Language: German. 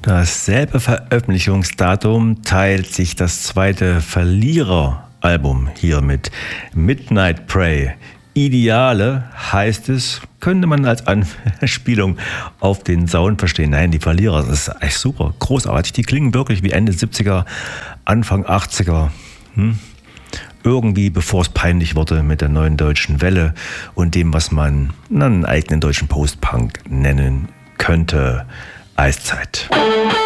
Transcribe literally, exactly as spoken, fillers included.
Dasselbe Veröffentlichungsdatum teilt sich das zweite Verlierer-Album hier mit Midnight Prey. Ideale heißt es, könnte man als Anspielung auf den Sound verstehen. Nein, die Verlierer, das ist echt super, großartig. Die klingen wirklich wie Ende siebziger, Anfang achtziger. Hm? Irgendwie, bevor es peinlich wurde mit der neuen deutschen Welle und dem, was man einen eigenen deutschen Post-Punk nennen könnte. Eiszeit.